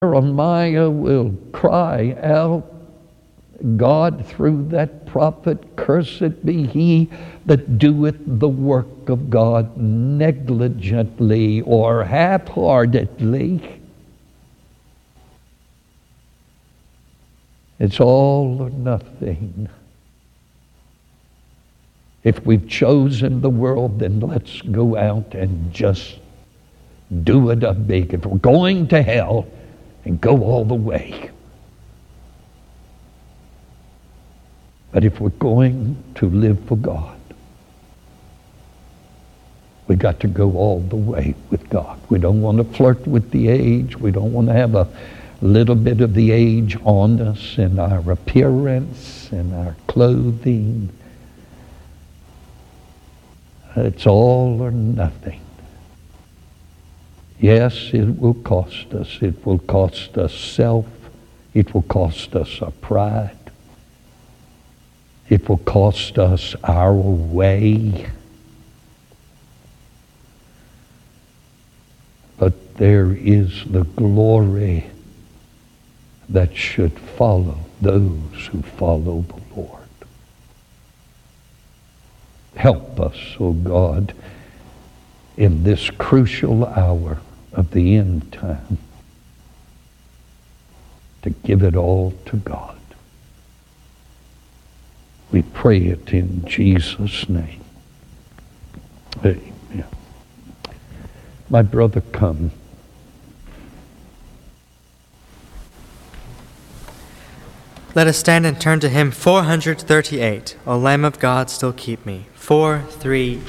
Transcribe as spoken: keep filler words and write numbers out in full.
Jeremiah will cry out, God through that prophet, cursed be he that doeth the work of God negligently or half-heartedly. It's all or nothing. If we've chosen the world, then let's go out and just do it up big. If we're going to hell, and go all the way. But if we're going to live for God, we got to go all the way with God. We don't want to flirt with the age. We don't want to have a little bit of the age on us in our appearance, in our clothing. It's all or nothing. Yes, it will cost us. It will cost us self. It will cost us our pride. It will cost us our way. But there is the glory that should follow those who follow the Lord. Help us, O God, in this crucial hour of the end time, to give it all to God. We pray it in Jesus' name. Amen. My brother, come. Let us stand and turn to hymn four hundred thirty-eight, O Lamb of God, still keep me. four, three,